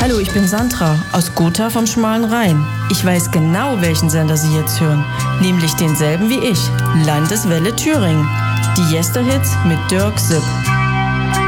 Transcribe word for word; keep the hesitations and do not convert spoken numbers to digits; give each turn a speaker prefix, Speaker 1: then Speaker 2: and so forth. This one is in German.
Speaker 1: Hallo, ich bin Sandra aus Gotha vom Schmalen Rhein. Ich weiß genau, welchen Sender Sie jetzt hören. Nämlich denselben wie ich, Landeswelle Thüringen. Die Jester-Hits mit Dirk Sipp.